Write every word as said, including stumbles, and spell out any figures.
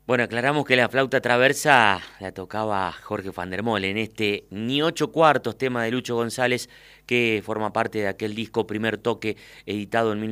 Bueno, aclaramos que la flauta traversa la tocaba Jorge van der Molen en este Ni ocho cuartos, tema de Lucho González, que forma parte de aquel disco Primer Toque, editado en